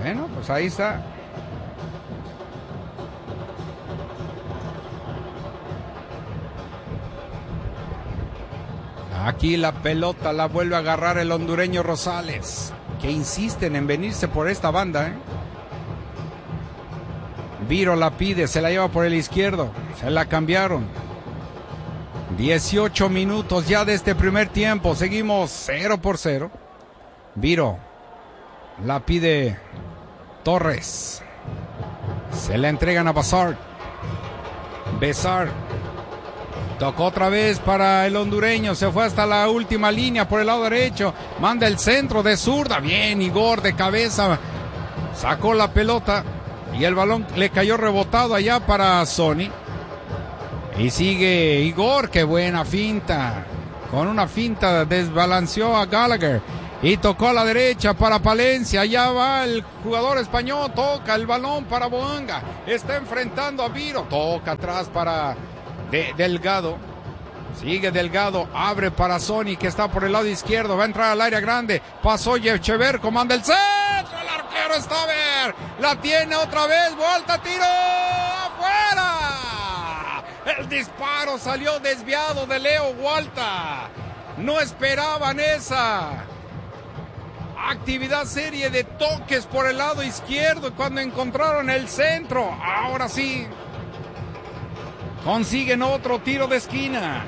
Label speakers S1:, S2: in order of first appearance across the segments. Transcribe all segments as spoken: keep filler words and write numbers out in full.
S1: Bueno, pues ahí está. Aquí la pelota la vuelve a agarrar el hondureño Rosales, que insisten en venirse por esta banda, ¿eh? Viro la pide, se la lleva por el izquierdo, se la cambiaron. dieciocho minutos ya de este primer tiempo, seguimos cero por cero. Viro la pide Torres, se la entregan a Bazar. Besar tocó otra vez para el hondureño, se fue hasta la última línea por el lado derecho, manda el centro de zurda, bien Igor de cabeza, sacó la pelota y el balón le cayó rebotado allá para Sony. Y sigue Igor, qué buena finta, con una finta desbalanceó a Gallagher y tocó a la derecha para Palencia, allá va el jugador español, toca el balón para Boanga, está enfrentando a Viro, toca atrás para de Delgado, sigue Delgado, abre para Sony que está por el lado izquierdo, va a entrar al área grande, pasó Echever, comanda el centro, el arquero Staver, la tiene otra vez, vuelta, tiro, afuera, el disparo salió desviado de Leo Walta, no esperaban esa actividad serie de toques por el lado izquierdo cuando encontraron el centro, ahora sí consiguen otro tiro de esquina.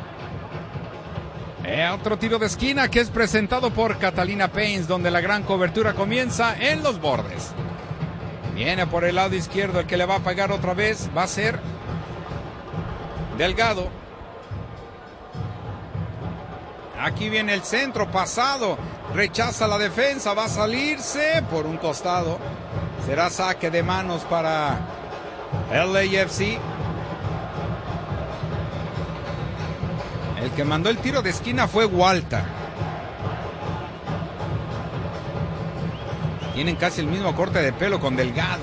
S1: Eh, otro tiro de esquina que es presentado por Catalina Pains, donde la gran cobertura comienza en los bordes. Viene por el lado izquierdo, el que le va a pegar otra vez va a ser Delgado. Aquí viene el centro pasado, rechaza la defensa, va a salirse por un costado. Será saque de manos para L A F C. El que mandó el tiro de esquina fue Walta. Tienen casi el mismo corte de pelo con Delgado.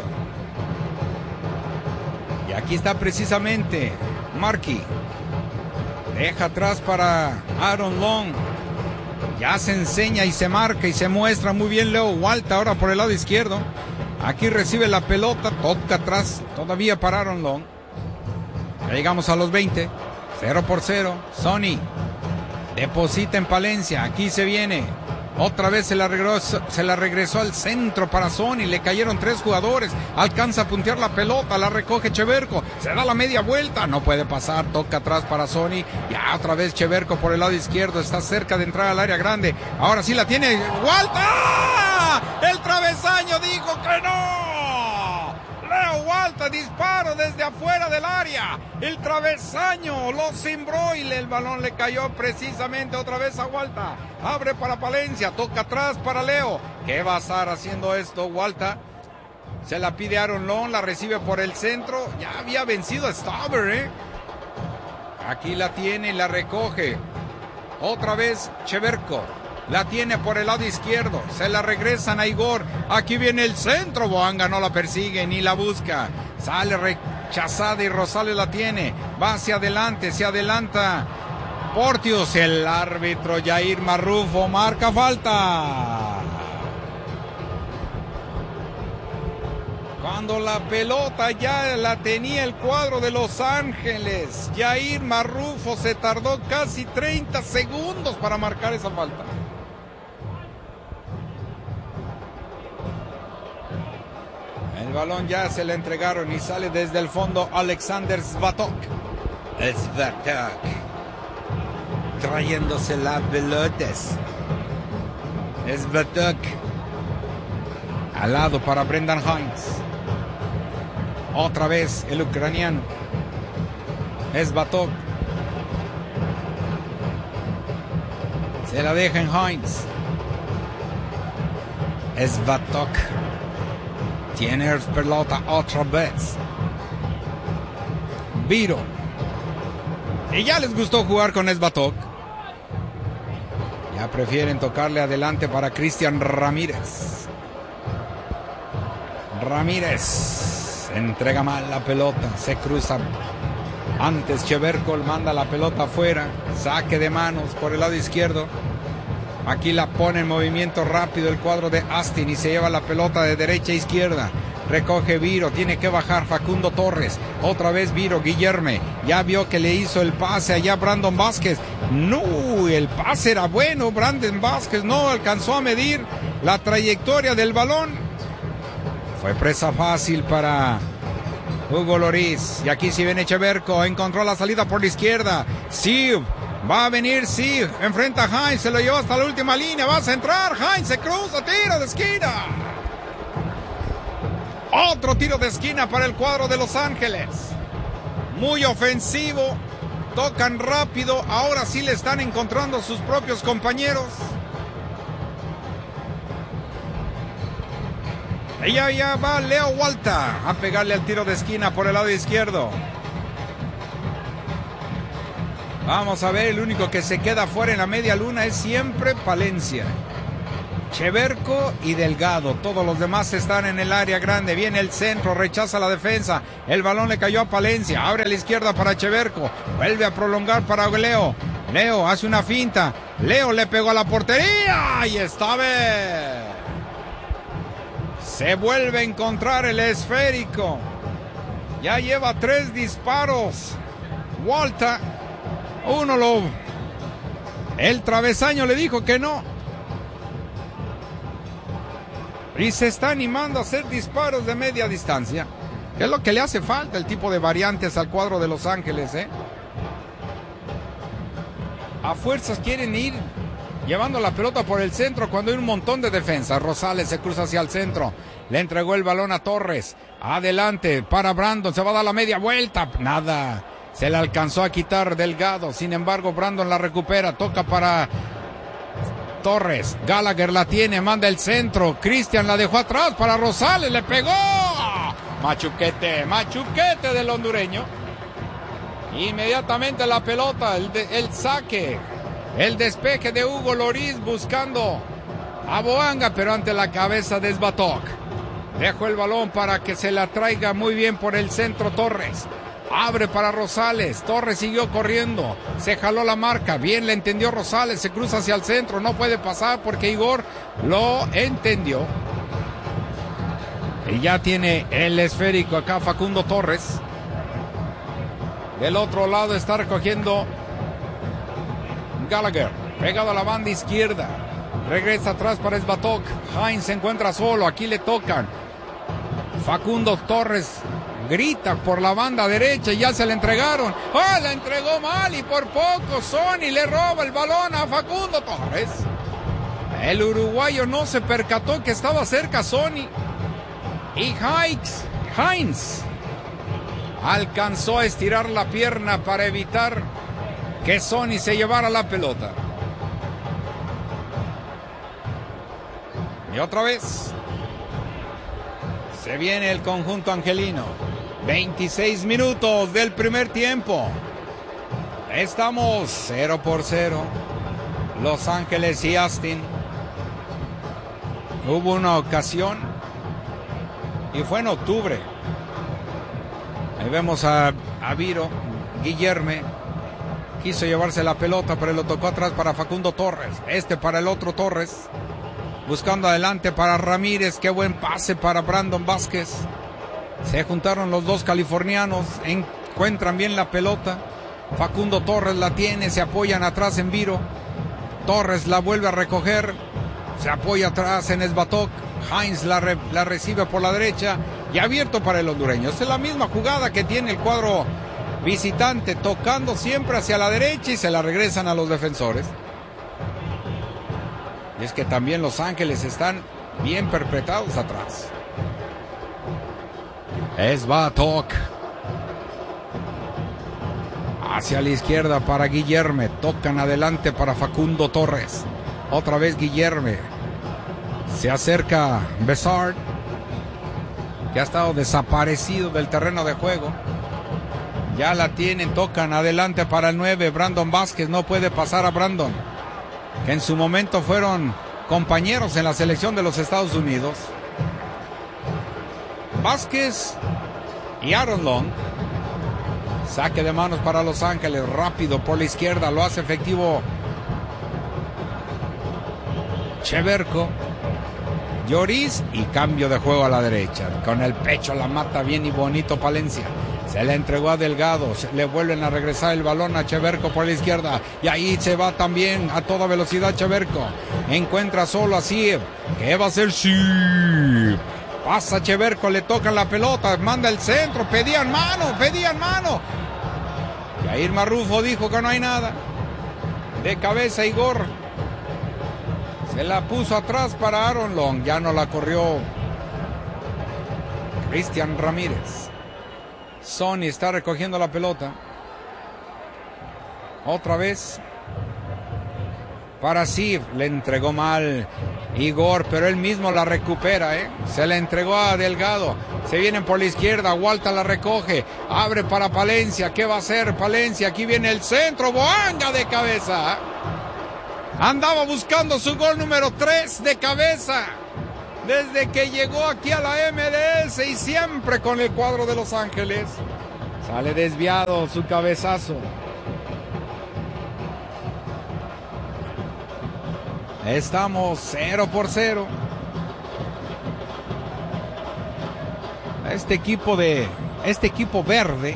S1: Y aquí está precisamente Markey. Deja atrás para Aaron Long. Ya se enseña y se marca y se muestra muy bien Leo Walta ahora por el lado izquierdo. Aquí recibe la pelota, toca atrás todavía para Aaron Long. Ya llegamos a los veinte. cero por cero, Sony deposita en Palencia, aquí se viene, otra vez se la regresó, se la regresó al centro para Sony, le cayeron tres jugadores, alcanza a puntear la pelota, la recoge Cheverco, se da la media vuelta, no puede pasar, toca atrás para Sony, ya otra vez Cheverco por el lado izquierdo, está cerca de entrar al área grande, ahora sí la tiene, ¡Walta! El travesaño dijo que no. Leo Walta, disparo desde afuera del área, el travesaño lo cimbró y el balón le cayó precisamente otra vez a Walta, abre para Palencia, toca atrás para Leo, ¿qué va a estar haciendo esto Walta? Se la pide Aaron Long, la recibe por el centro, ya había vencido a Staver, ¿eh? Aquí la tiene y la recoge, otra vez Cheverco. La tiene por el lado izquierdo, se la regresan a Igor, aquí viene el centro, Boanga no la persigue ni la busca, sale rechazada y Rosales la tiene, va hacia adelante, se adelanta Portius, el árbitro Yair Marrufo marca falta. Cuando la pelota ya la tenía el cuadro de Los Ángeles, Yair Marrufo se tardó casi treinta segundos para marcar esa falta. El balón ya se le entregaron y sale desde el fondo Alexander Svatok. Svatok trayéndose las pelotas. Svatok al lado para Brendan Hines. Otra vez el ucraniano Svatok. Se la deja en Hines. Svatok tiene el pelota otra vez. Viro. Y ya les gustó jugar con Svatok. Ya prefieren tocarle adelante para Cristian Ramírez. Ramírez entrega mal la pelota, se cruza. Antes Cheverco manda la pelota afuera. Saque de manos por el lado izquierdo. Aquí la pone en movimiento rápido el cuadro de Austin y se lleva la pelota de derecha a izquierda. Recoge Viro, tiene que bajar Facundo Torres. Otra vez Viro, Guillerme. Ya vio que le hizo el pase allá a Brandon Vázquez. No, el pase era bueno. Brandon Vázquez no alcanzó a medir la trayectoria del balón. Fue presa fácil para Hugo Lloris. Y aquí sí viene Cheverco. Encontró la salida por la izquierda. Sí. Va a venir, sí, enfrenta a Hines, se lo lleva hasta la última línea, va a centrar, Hines se cruza, tiro de esquina. Otro tiro de esquina para el cuadro de Los Ángeles. Muy ofensivo, tocan rápido, ahora sí le están encontrando sus propios compañeros. Y ya, ya va Leo Walta a pegarle al tiro de esquina por el lado izquierdo. Vamos a ver, el único que se queda fuera en la media luna es siempre Palencia. Cheverco y Delgado, todos los demás están en el área grande. Viene el centro, rechaza la defensa. El balón le cayó a Palencia, abre a la izquierda para Cheverco. Vuelve a prolongar para Leo. Leo hace una finta. Leo le pegó a la portería y esta vez se vuelve a encontrar el esférico. Ya lleva tres disparos. Walta. Uno lo... El travesaño le dijo que no. Y se está animando a hacer disparos de media distancia. Que es lo que le hace falta, el tipo de variantes al cuadro de Los Ángeles, ¿eh? A fuerzas quieren ir llevando la pelota por el centro cuando hay un montón de defensas. Rosales se cruza hacia el centro. Le entregó el balón a Torres. Adelante para Brandon. Se va a dar la media vuelta. Nada. Se le alcanzó a quitar Delgado. Sin embargo, Brandon la recupera. Toca para Torres. Gallagher la tiene. Manda el centro. Cristian la dejó atrás para Rosales. Le pegó. Machuquete. Machuquete del hondureño. Inmediatamente la pelota. El, de, el saque. El despeje de Hugo Lloris buscando a Boanga. Pero ante la cabeza de Svatok. Dejó el balón para que se la traiga muy bien por el centro Torres. Abre para Rosales, Torres siguió corriendo, se jaló la marca, bien le entendió Rosales, se cruza hacia el centro, no puede pasar porque Igor lo entendió. Y ya tiene el esférico acá Facundo Torres. Del otro lado está recogiendo Gallagher, pegado a la banda izquierda, regresa atrás para Svatok, Hines se encuentra solo, aquí le tocan. Facundo Torres grita por la banda derecha y ya se le entregaron. ¡Ah, la entregó mal y por poco! Sony le roba el balón a Facundo Torres. El uruguayo no se percató que estaba cerca Sony. Y Hines, Hines alcanzó a estirar la pierna para evitar que Sony se llevara la pelota. Y otra vez se viene el conjunto angelino. veintiséis minutos del primer tiempo. Estamos cero por cero. Los Ángeles y Austin. Hubo una ocasión y fue en octubre. Ahí vemos a, a Viro, Guillerme. Quiso llevarse la pelota, pero lo tocó atrás para Facundo Torres. Este para el otro Torres. Buscando adelante para Ramírez. Qué buen pase para Brandon Vázquez. Se juntaron los dos californianos, encuentran bien la pelota. Facundo Torres la tiene, se apoyan atrás en Viro. Torres la vuelve a recoger, se apoya atrás en Svatok. Hines la, re, la recibe por la derecha y abierto para el hondureño. Esta es la misma jugada que tiene el cuadro visitante, tocando siempre hacia la derecha y se la regresan a los defensores. Y es que también Los Ángeles están bien perpetrados atrás. Svatok hacia la izquierda para Guillerme, tocan adelante para Facundo Torres, otra vez Guillerme, se acerca Besard, que ha estado desaparecido del terreno de juego. Ya la tienen, tocan adelante para el nueve, Brandon Vázquez, no puede pasar a Brandon, que en su momento fueron compañeros en la selección de los Estados Unidos. Vázquez y Aaron Long. Saque de manos para Los Ángeles, rápido por la izquierda, lo hace efectivo Cheverko. Lloris y cambio de juego a la derecha. Con el pecho la mata bien y bonito Palencia. Se le entregó a Delgado. Le vuelven a regresar el balón a Cheverko por la izquierda. Y ahí se va también a toda velocidad Cheverko. Encuentra solo a Siv. ¿Qué va a hacer Siv? Pasa Cheverko, le toca la pelota. Manda el centro. Pedían mano, pedían mano. Yair Marrufo dijo que no hay nada. De cabeza Igor. Se la puso atrás para Aaron Long. Ya no la corrió Cristian Ramírez. Sony está recogiendo la pelota. Otra vez. Para Siv. Le entregó mal Igor, pero él mismo la recupera, ¿eh? Se la entregó a Delgado. Se vienen por la izquierda. Walter la recoge. Abre para Palencia. ¿Qué va a hacer Palencia? Aquí viene el centro. Boanga de cabeza. Andaba buscando su gol número tres de cabeza desde que llegó aquí a la M L S y siempre con el cuadro de Los Ángeles. Sale desviado su cabezazo. Estamos cero por cero. Este equipo de este equipo verde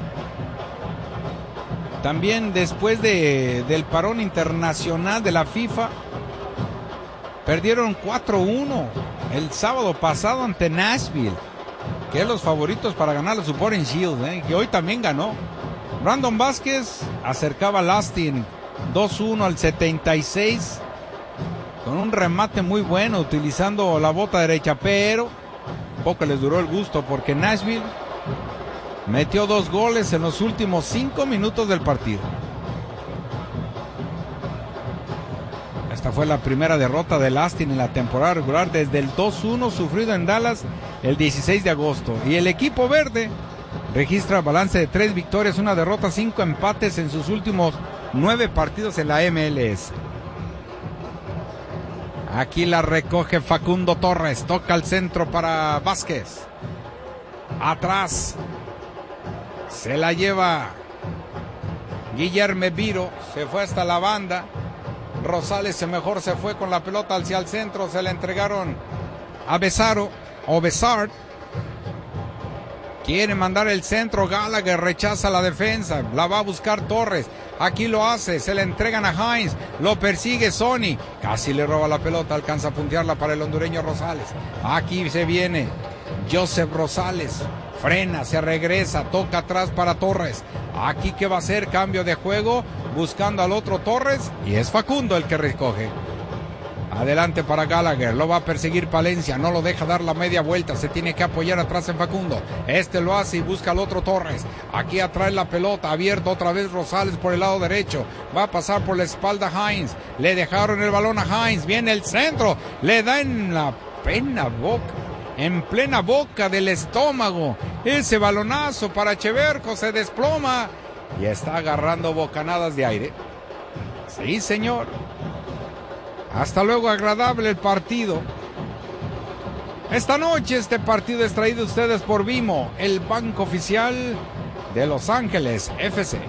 S1: también después de, del parón internacional de la FIFA, perdieron cuatro uno el sábado pasado ante Nashville, que es los favoritos para ganar la Supporting Shield, ¿eh? Que hoy también ganó. Brandon Vázquez acercaba al Austin dos uno al setenta y seis, con un remate muy bueno, utilizando la bota derecha, pero poco les duró el gusto porque Nashville metió dos goles en los últimos cinco minutos del partido. Esta fue la primera derrota del Austin en la temporada regular desde el dos uno sufrido en Dallas el dieciséis de agosto. Y el equipo verde registra balance de tres victorias, una derrota, cinco empates en sus últimos nueve partidos en la M L S. Aquí la recoge Facundo Torres, toca al centro para Vázquez. Atrás. Se la lleva Guillermo Viro, se fue hasta la banda. Rosales se mejor se fue con la pelota hacia el centro, se la entregaron a Besaro o Besard. Quiere mandar el centro, Gallagher rechaza la defensa, la va a buscar Torres. Aquí lo hace, se la entregan a Hines, lo persigue Sony, casi le roba la pelota, alcanza a puntearla para el hondureño Rosales. Aquí se viene Joseph Rosales. Frena, se regresa, toca atrás para Torres. Aquí que va a hacer cambio de juego, buscando al otro Torres, y es Facundo el que recoge. Adelante para Gallagher, lo va a perseguir Palencia, no lo deja dar la media vuelta, se tiene que apoyar atrás en Facundo. Este lo hace y busca al otro Torres. Aquí atrae la pelota, abierto otra vez Rosales por el lado derecho. Va a pasar por la espalda Hines, le dejaron el balón a Hines, viene el centro, le da en la pena boca. En plena boca del estómago, ese balonazo para Cheverko se desploma y está agarrando bocanadas de aire. Sí, señor. Hasta luego, agradable el partido. Esta noche este partido es traído a ustedes por Vimo, el banco oficial de Los Ángeles F C.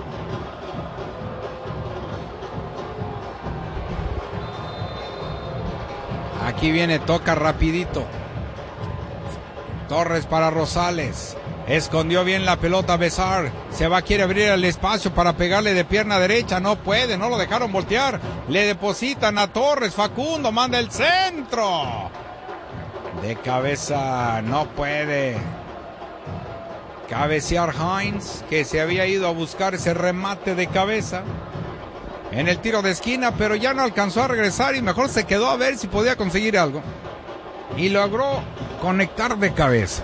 S1: Aquí viene, toca rapidito. Torres para Rosales. Escondió bien la pelota Besar. Se va, quiere abrir el espacio para pegarle de pierna derecha. No puede, no lo dejaron voltear. Le depositan a Torres. Facundo manda el centro. De cabeza, no puede cabecear Hines, que se había ido a buscar ese remate de cabeza en el tiro de esquina, pero ya no alcanzó a regresar y mejor se quedó a ver si podía conseguir algo. Y logró conectar de cabeza.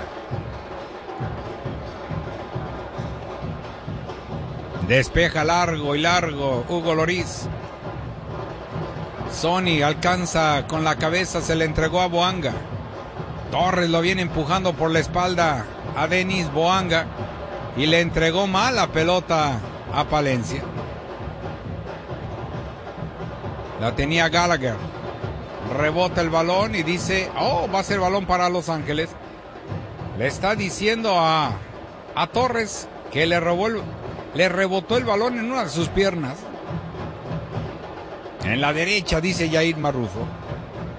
S1: Despeja largo y largo Hugo Lloris. Sony alcanza con la cabeza, se le entregó a Boanga. Torres lo viene empujando por la espalda a Denis Boanga y le entregó mal la pelota a Palencia. La tenía Gallagher. Rebota el balón y dice, oh, va a ser balón para Los Ángeles. Le está diciendo a, a Torres que le robó el, le rebotó el balón en una de sus piernas. En la derecha, dice Yair Marrufo.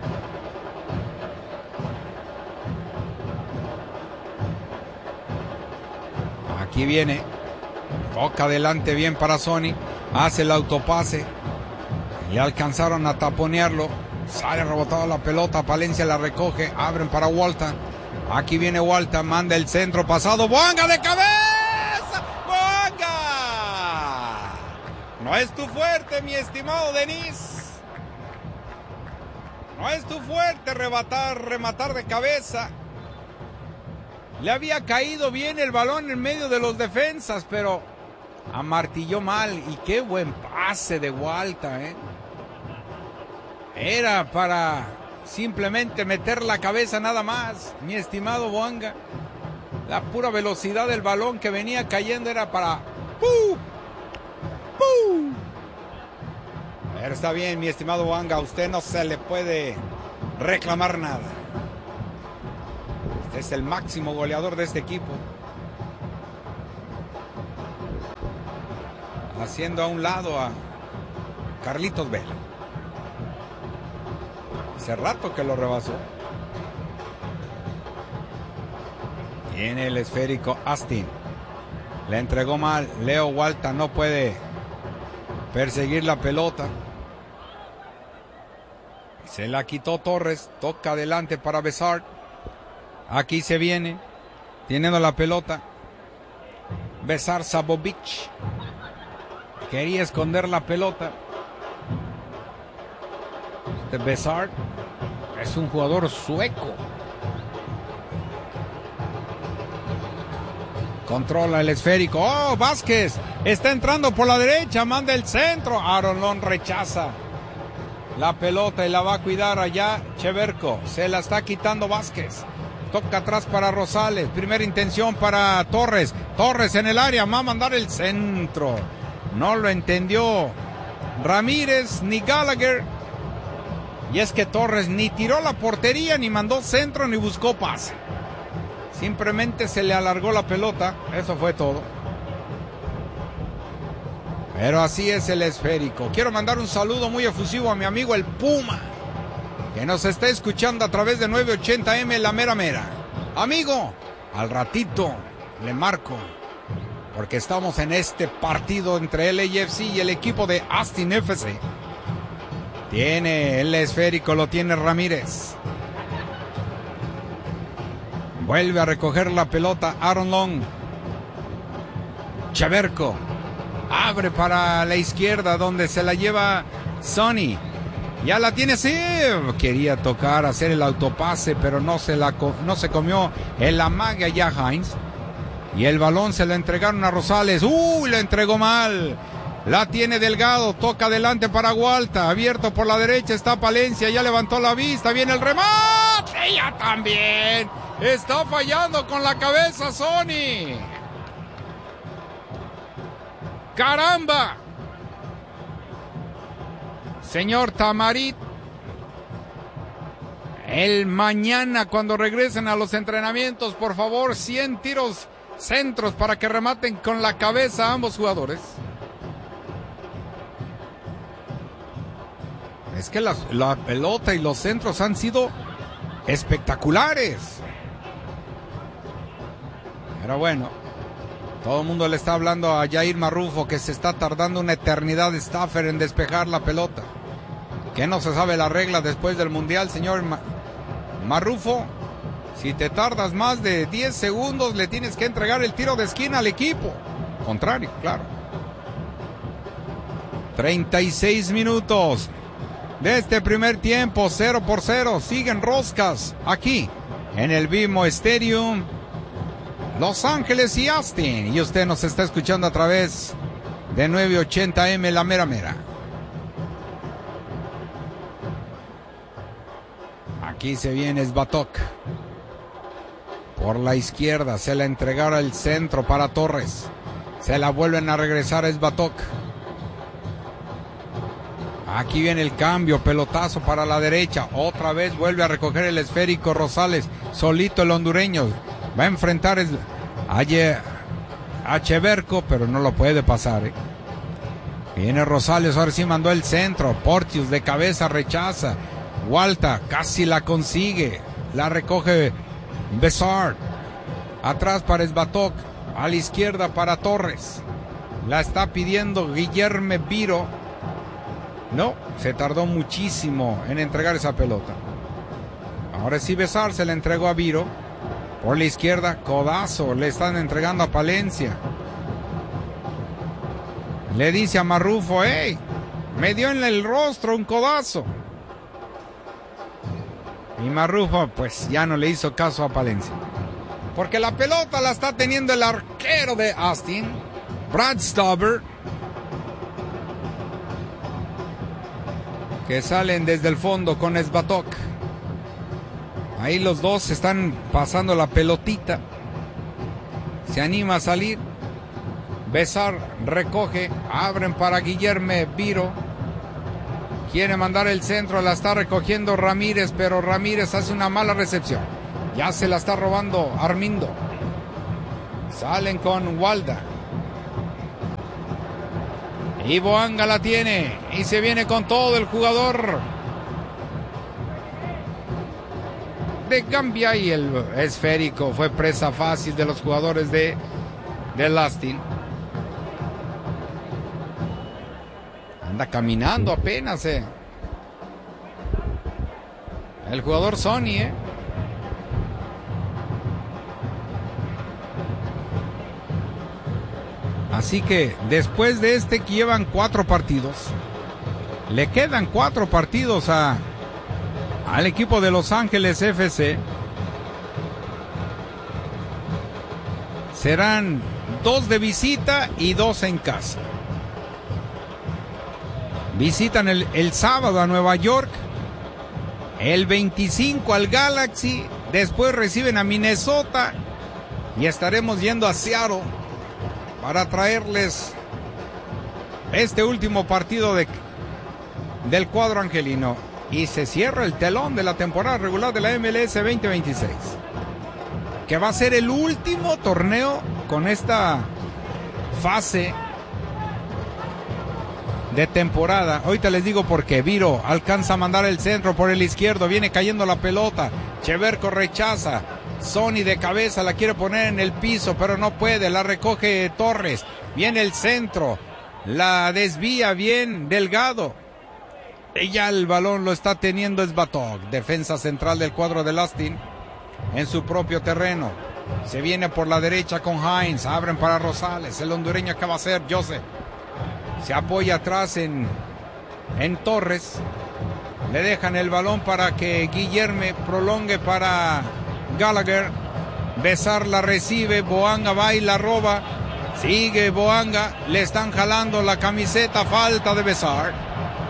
S1: Aquí viene. Toca adelante bien para Sony. Hace el autopase. Y alcanzaron a taponearlo. Sale rebotada la pelota. Palencia la recoge. Abren para Walter. Aquí viene Walter. Manda el centro pasado. ¡Bouanga de cabeza! ¡Bouanga! No es tu fuerte, mi estimado Denis. No es tu fuerte rematar, rematar de cabeza. Le había caído bien el balón en medio de los defensas, pero amartilló mal. Y qué buen pase de Walter, ¿eh? Era para simplemente meter la cabeza nada más, mi estimado Bouanga. La pura velocidad del balón que venía cayendo era para... ¡Pum! ¡Pum! Pero está bien, mi estimado Bouanga, a usted no se le puede reclamar nada. Este es el máximo goleador de este equipo. Haciendo a un lado a Carlitos Vela. Hace rato que lo rebasó. Tiene el esférico Austin. Le entregó mal. Leo Walter no puede perseguir la pelota. Se la quitó Torres. Toca adelante para Besart. Aquí se viene. Teniendo la pelota. Besart Sabovic. Quería esconder la pelota. Este Besart es un jugador sueco. Controla el esférico. ¡Oh, Vázquez! Está entrando por la derecha. Manda el centro. Aaron Long rechaza la pelota y la va a cuidar allá Cheverko. Se la está quitando Vázquez. Toca atrás para Rosales. Primera intención para Torres. Torres en el área. Va a mandar el centro. No lo entendió Ramírez ni Gallagher. Y es que Torres ni tiró la portería, ni mandó centro, ni buscó pase. Simplemente se le alargó la pelota. Eso fue todo. Pero así es el esférico. Quiero mandar un saludo muy efusivo a mi amigo el Puma, que nos está escuchando a través de nueve ochenta eme La Mera Mera. Amigo, al ratito le marco, porque estamos en este partido entre el L A F C y el equipo de Austin F C. Tiene el esférico, lo tiene Ramírez. Vuelve a recoger la pelota Aaron Long. Cheverko abre para la izquierda, donde se la lleva Sonny. Ya la tiene, sí. Quería tocar, hacer el autopase, pero no se, la, no se comió el amague allá Hines. Y el balón se lo entregaron a Rosales. ¡Uy! Lo entregó mal. La tiene Delgado, toca adelante para Walter, abierto por la derecha está Palencia, ya levantó la vista, viene el remate, ya también, está fallando con la cabeza Sony. ¡Caramba! Señor Tamarit, el mañana cuando regresen a los entrenamientos, por favor, cien tiros centros para que rematen con la cabeza a ambos jugadores. Es que la, la pelota y los centros han sido espectaculares. Pero bueno, todo el mundo le está hablando a Jair Marrufo que se está tardando una eternidad de Stafford en despejar la pelota. Que no se sabe la regla después del Mundial, señor Ma- Marrufo. Si te tardas más de diez segundos, le tienes que entregar el tiro de esquina al equipo contrario, claro. treinta y seis minutos de este primer tiempo, cero por cero, siguen roscas aquí en el BMO Stadium, Los Ángeles y Austin, y usted nos está escuchando a través de nueve ochenta eme La Mera Mera. Aquí se viene Svatok por la izquierda, se la entregará el centro para Torres, se la vuelven a regresar a Svatok. Aquí viene el cambio, pelotazo para la derecha. Otra vez vuelve a recoger el esférico Rosales. Solito el hondureño. Va a enfrentar a, Ye, a Cheverko, pero no lo puede pasar. ¿eh? Viene Rosales, ahora sí mandó el centro. Portius de cabeza rechaza. Walter casi la consigue. La recoge Besart. Atrás para Svatok. A la izquierda para Torres. La está pidiendo Guillermo Viro. No, se tardó muchísimo en entregar esa pelota. Ahora sí Besar se la entregó a Viro. Por la izquierda, codazo, le están entregando a Palencia. Le dice a Marrufo, hey, me dio en el rostro un codazo. Y Marrufo pues ya no le hizo caso a Palencia. Porque la pelota la está teniendo el arquero de Austin, Brad Stuber. Que salen desde el fondo con Svatok. Ahí los dos están pasando la pelotita. Se anima a salir. Besar recoge. Abren para Guillermo Viro. Quiere mandar el centro. La está recogiendo Ramírez. Pero Ramírez hace una mala recepción. Ya se la está robando Armindo. Salen con Walda. Y Boanga la tiene. Y se viene con todo el jugador de Gambia. Y el esférico fue presa fácil de los jugadores de, de Austin. Anda caminando apenas, eh. El jugador Sony, eh. Así que después de este que llevan cuatro partidos, le quedan cuatro partidos a, al equipo de Los Ángeles F C. Serán dos de visita y dos en casa. Visitan el, el sábado a Nueva York, el veinticinco al Galaxy, después reciben a Minnesota y estaremos yendo a Seattle para traerles este último partido de, del cuadro angelino. Y se cierra el telón de la temporada regular de la M L S veinte veintiséis. Que va a ser el último torneo con esta fase de temporada. Ahorita les digo por qué. Viro alcanza a mandar el centro por el izquierdo. Viene cayendo la pelota. Cheverco rechaza. Sony de cabeza la quiere poner en el piso, pero no puede. La recoge Torres. Viene el centro. La desvía bien Delgado. Y ya el balón lo está teniendo Svatok. Defensa central del cuadro de Austin. En su propio terreno. Se viene por la derecha con Hines. Abren para Rosales. El hondureño que va a hacer Joseph. Se apoya atrás en, en Torres. Le dejan el balón para que Guillermo prolongue para Gallagher. Besar la recibe. Boanga va y la roba. Sigue Boanga. Le están jalando la camiseta. Falta de Besar.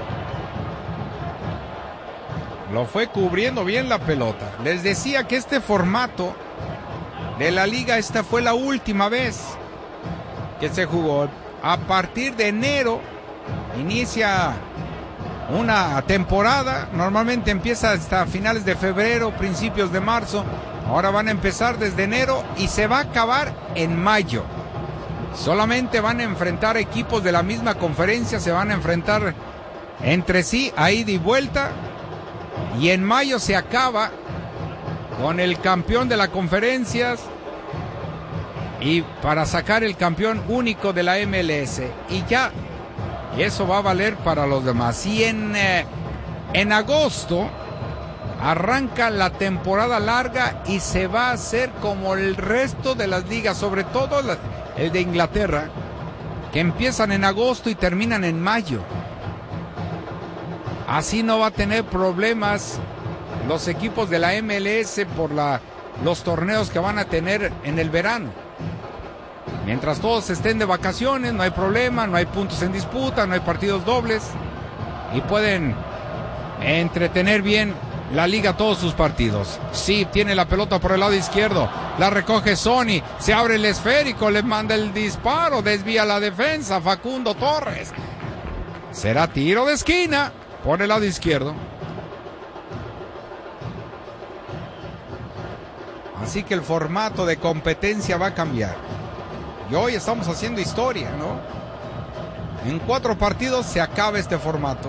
S1: Lo fue cubriendo bien la pelota. Les decía que este formato de la liga, esta fue la última vez que se jugó. A partir de enero inicia una temporada. Normalmente empieza hasta finales de febrero, principios de marzo. Ahora van a empezar desde enero y se va a acabar en mayo. Solamente van a enfrentar equipos de la misma conferencia, se van a enfrentar entre sí a ida y vuelta. Y en mayo se acaba con el campeón de las conferencias y para sacar el campeón único de la M L S. Y ya, y eso va a valer para los demás. Y en, eh, en agosto arranca la temporada larga y se va a hacer como el resto de las ligas, sobre todo la, el de Inglaterra, que empiezan en agosto y terminan en mayo. Así no va a tener problemas los equipos de la M L S por la, los torneos que van a tener en el verano. Mientras todos estén de vacaciones, no hay problema, no hay puntos en disputa, no hay partidos dobles y pueden entretener bien la liga todos sus partidos. Sí, tiene la pelota por el lado izquierdo, la recoge Sony, se abre el esférico, le manda el disparo, desvía la defensa, Facundo Torres. Será tiro de esquina por el lado izquierdo. Así que el formato de competencia va a cambiar. Y hoy estamos haciendo historia, ¿no? En cuatro partidos se acaba este formato.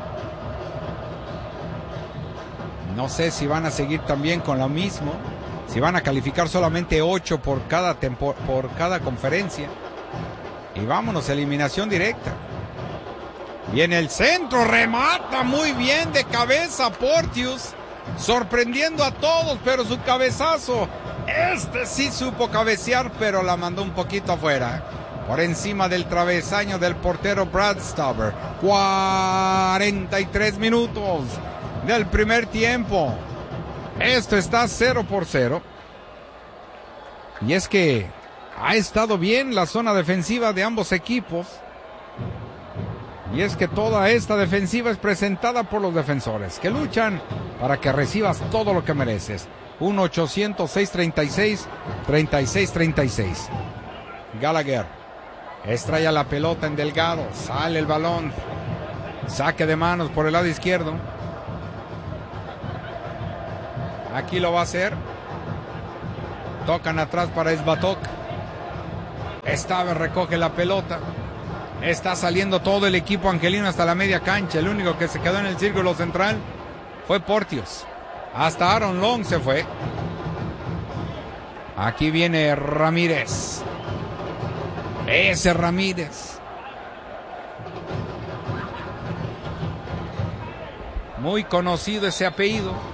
S1: No sé si van a seguir también con lo mismo. Si van a calificar solamente ocho por cada, tempo, por cada conferencia. Y vámonos, eliminación directa. Viene el centro, remata muy bien de cabeza Porteous, sorprendiendo a todos, pero su cabezazo, este sí supo cabecear, pero la mandó un poquito afuera, por encima del travesaño del portero Brad Stuber. cuarenta y tres minutos del primer tiempo. Esto está cero por cero. Y es que ha estado bien la zona defensiva de ambos equipos. Y es que toda esta defensiva es presentada por los defensores, que luchan para que recibas todo lo que mereces. uno ochocientos, seiscientos treinta y seis, treinta y seis treinta y seis. Gallagher extrae la pelota en Delgado, sale el balón, saque de manos por el lado izquierdo. Aquí lo va a hacer. Tocan atrás para Svatok. Stave recoge la pelota. Está saliendo todo el equipo angelino hasta la media cancha. El único que se quedó en el círculo central fue Porteous. Hasta Aaron Long se fue. Aquí viene Ramírez. Ese Ramírez. Muy conocido ese apellido.